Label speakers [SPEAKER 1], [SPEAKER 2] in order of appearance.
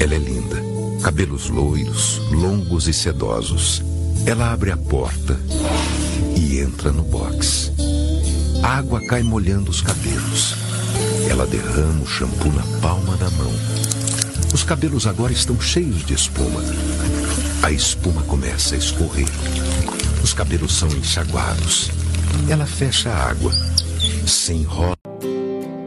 [SPEAKER 1] Ela é linda. Cabelos loiros, longos e sedosos. Ela abre a porta e entra no box. A água cai molhando os cabelos. Ela derrama o shampoo na palma da mão. Os cabelos agora estão cheios de espuma. A espuma começa a escorrer. Os cabelos são enxaguados. Ela fecha a água, se enrola